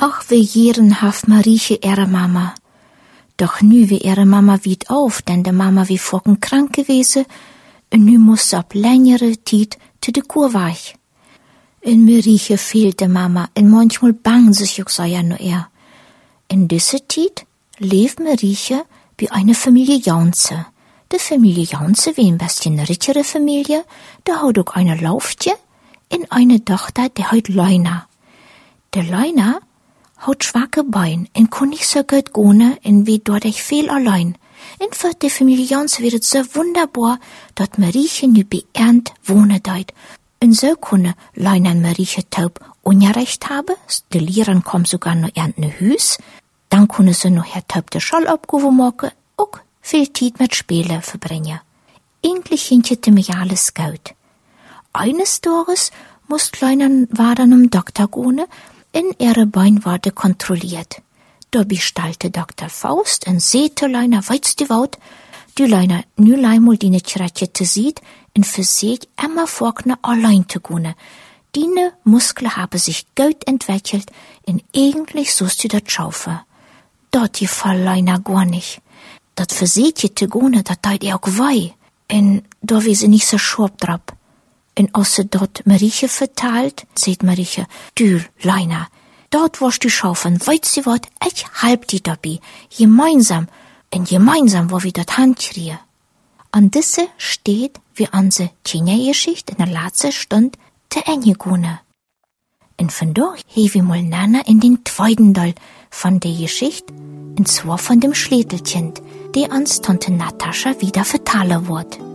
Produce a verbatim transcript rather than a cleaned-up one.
Ach, wie jerenhaft Marieche ihre Mama. Doch nu wie ihre Mama wied auf, denn de Mama wie vorken krank gewesen, und nu muss sie ab längere Tijd zu de Kurweich. In Marieche fehlt de Mama, und manchmal bang sich auch so ja nur er. In diese Tijd lebt Marieche bei einer Familie Jaunze. De Familie Jaunze wie ein bisschen richtere Familie, da hat auch eine Lauftje und eine Tochter, die heißt Leuna. Der Leuna hat schwache Beine und kann nicht so gut gehen und wie dadurch viel allein. Und für die Familie Jaunze wird es so wunderbar, dass Marieche nu bei Ernt wohnen deit. Und so können Leuna und Marieche taub Unrecht haben, die Lehren kommen sogar noch Ernt ne Hüs, dann können sie noch her taub de Schulaufgabe machen, auch viel Zeit mit Spielen verbringen. Eigentlich hinchete mir alles gut. Eines Tages muss Leuna waren um Doktor gehen, in ihre Bein wurde kontrolliert. Da bestellte Doktor Faust und sehte Leuna weiz die Welt, die Leuna nu einmal die Chratchete sieht und für sich immer vorkne allein zu gehen. Dine Muskeln haben sich gut entwickelt und eigentlich sollst du das schaffen. Dort gefällt Leuna gar nicht. Dat verseht je te gone, dat deit er auch wei. En da wie sie nicht so schorb drauf. En als sie dort Marieche verteilt, seht Marieche, du, Leuna, dort wirst du schaffen, weißt du wat, ich halb die dabei. Gemeinsam, en gemeinsam, wo wir dat Hand kriegen. An diese steht, wie an se Tjenje-Geschichte in der letzten Stunde, te Enge gone. En vandaag heben wir mal Nana in den zweiten Teil von der Geschichte, und zwar von dem Schlätelchen, die ans Tante Natascha wieder vertalen wird.